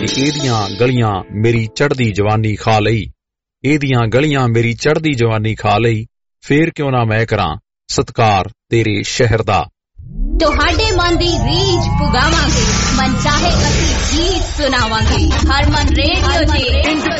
ਕਿ ਇਹਦੀਆਂ ਗਲੀਆਂ ਮੇਰੀ ਚੜ੍ਹਦੀ ਜਵਾਨੀ ਖਾ ਲਈ, ਇਹਦੀਆਂ ਗਲੀਆਂ ਮੇਰੀ ਚੜ੍ਹਦੀ ਜਵਾਨੀ ਖਾ ਲਈ, ਫੇਰ ਕਿਉਂ ਨਾ ਮੈਂ ਕਰਾਂ ਸਤਿਕਾਰ ਤੇਰੇ ਸ਼ਹਿਰ ਦਾ। ਤੁਹਾਡੇ ਮਨ ਦੀ ਰੀਝ ਪੁਗਾਵਾਂਗੇ, ਮਨ ਚਾਹੇ ਅਸੀਂ ਗੀਤ ਸੁਣਾਵਾਂਗੇ। ਹਰਮਨ ਰੇਡੀਓ ਤੇ